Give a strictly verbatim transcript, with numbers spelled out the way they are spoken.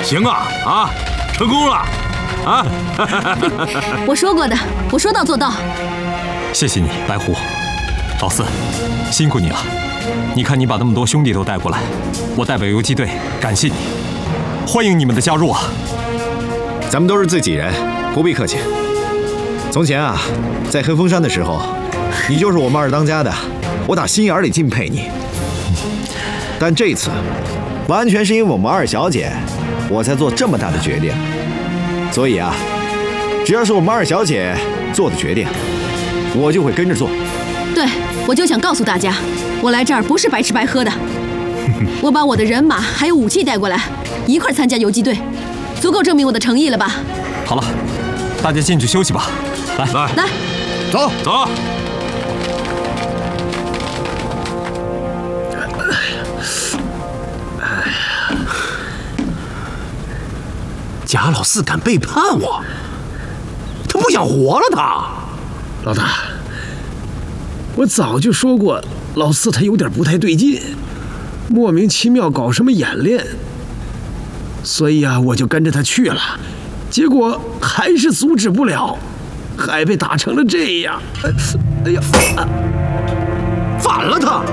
行啊啊，成功了啊！ 我说过的，我说到做到。 谢谢你，白狐。老四，辛苦你了。你看你把那么多兄弟都带过来，我代表游击队感谢你，欢迎你们的加入啊！ 咱们都是自己人，不必客气。从前啊，在黑风山的时候，你就是我们二当家的，我打心眼里敬佩你。但这次，完全是因为我们二小姐，我才做这么大的决定。所以啊，只要是我们二小姐做的决定，我就会跟着做。 对，我就想告诉大家，我来这儿不是白吃白喝的。我把我的人马还有武器带过来，一块参加游击队，足够证明我的诚意了吧？ 好了，大家进去休息吧。来来来， 走走。 贾老四敢背叛我，他不想活了他。 老大，我早就说过，老四他有点不太对劲，莫名其妙搞什么演练，所以啊，我就跟着他去了，结果还是阻止不了，还被打成了这样。哎呀， 反了他！